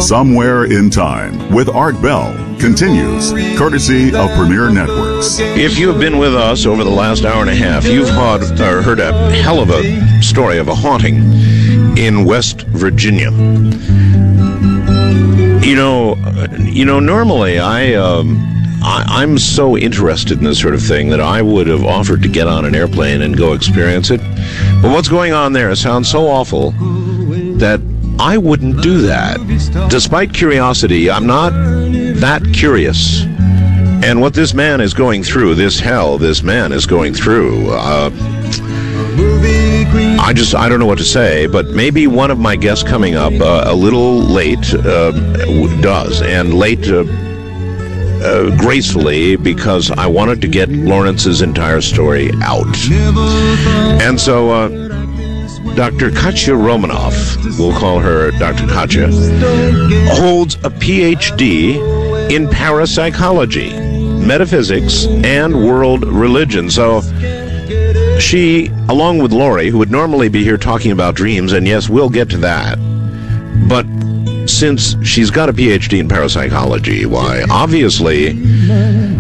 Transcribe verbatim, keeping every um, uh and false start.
Somewhere in Time with Art Bell continues, courtesy of Premier Networks. If you have been with us over the last hour and a half, you've heard, uh, heard a hell of a story of a haunting in West Virginia. You know, you know. Normally, I, um, I, I'm so interested in this sort of thing that I would have offered to get on an airplane and go experience it. But what's going on there sounds so awful that I wouldn't do that. Despite curiosity, I'm not that curious. And what this man is going through, this hell this man is going through, uh, I just, I don't know what to say, but maybe one of my guests coming up uh, a little late uh, does, and late uh, uh, gracefully, because I wanted to get Lawrence's entire story out. And so uh, Doctor Katya Romanoff, we'll call her Doctor Katya, holds a P H D in parapsychology, metaphysics, and world religion. So she, along with Lori, who would normally be here talking about dreams, and yes, we'll get to that, but since she's got a P H D in parapsychology, why, obviously,